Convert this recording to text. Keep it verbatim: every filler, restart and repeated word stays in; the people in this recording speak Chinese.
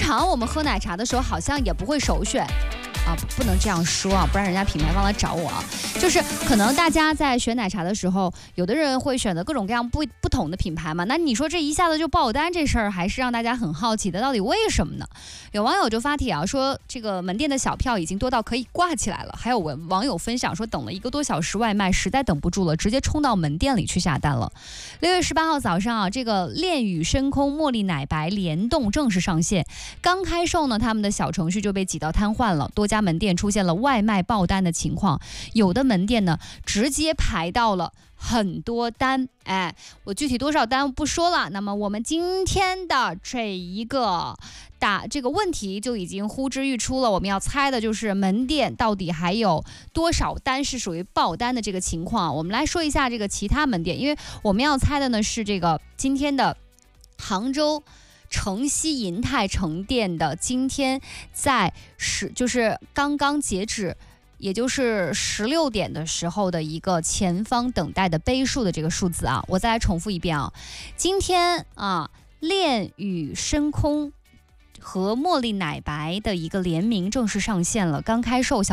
常我们喝奶茶的时候，好像也不会首选。啊，不能这样说啊，不然人家品牌方来找我啊。就是可能大家在选奶茶的时候，有的人会选择各种各样不不同的品牌嘛。那你说这一下子就爆单这事儿，还是让大家很好奇的，到底为什么呢？有网友就发帖啊，说这个门店的小票已经多到可以挂起来了。还有网友分享说，等了一个多小时外卖，实在等不住了，直接冲到门店里去下单了。六月十八号早上啊，这个恋与深空茉莉奶白联动正式上线。刚开售呢，他们的小程序就被挤到瘫痪了，多家门店出现了外卖爆单的情况，有的门店呢直接排到了很多单。哎，我具体多少单不说了。那么我们今天的这一个打这个问题就已经呼之欲出了，我们要猜的就是门店到底还有多少单是属于爆单的这个情况。我们来说一下这个其他门店，因为我们要猜的呢是这个今天的杭州城西银泰城店的今天在十就是刚刚截止，也就是十六点的时候的一个前方等待的杯数的这个数字啊，我再来重复一遍啊，今天啊，恋与深空和茉莉奶白的一个联名正式上线了，刚开售。小